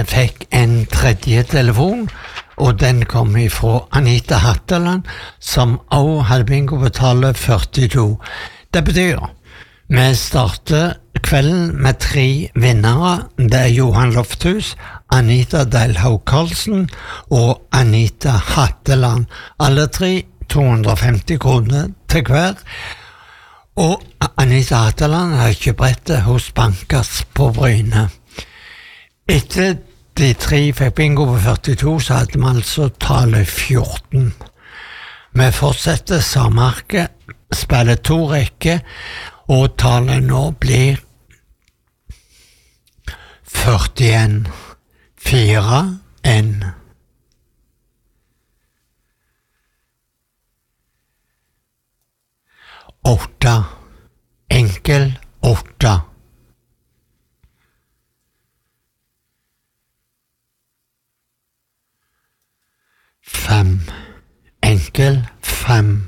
fikk en tredje telefon, og den kom ifra Anita Hatteland, som også hadde bingo på tallet 42. Det betyr, vi starter kvelden med 3 vinnere. Det Johan Lofthus, Anita Delhaug Karlsen og Anita Hatteland. Alle 3 250 kroner til hver. Og Anita Hatteland har ikke brettet hos Bankers på Bryne. Etter de 3 fikk bingo på 42, så hadde vi altså tallet 14. Vi fortsetter samarket, spiller 2 rekker, og tallet nå blir 41. 4, 1. Åtta, enkel 8. 5, enkel 5.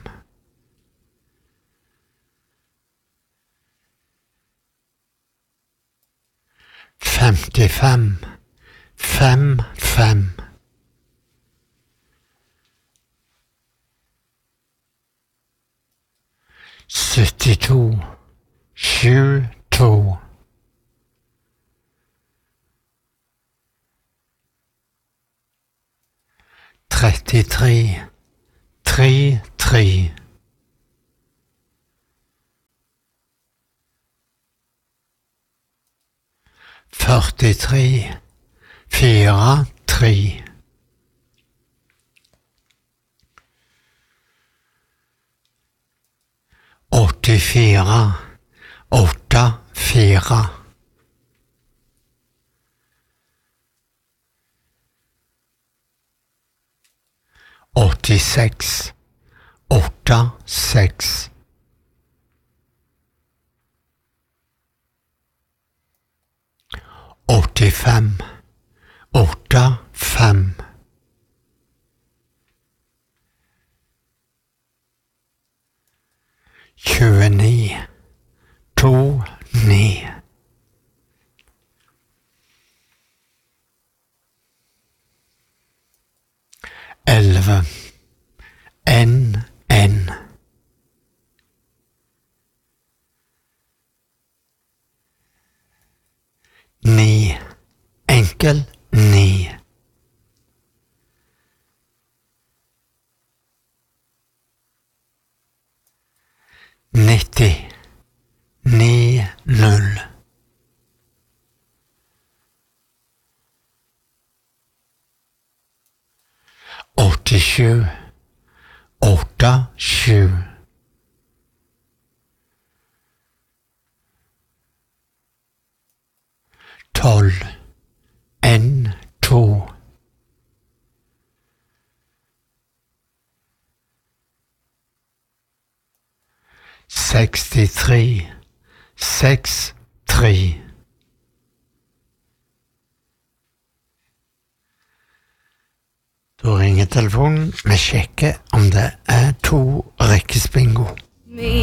55, 5, 5. 72, 7, 2. 33, 3, 3. 43, 4, 3. 84, 8, 4. 86, 8, 6. 85, 8, 5. 29, 2, 9. 11, 1, 1. 9, enkel 9. 90, 9, 0. 87, 8, 7. 12, 1, 2. 63, 6, 3. Da ringer telefonen. Vi sjekker om det er 2 rekkes bingo.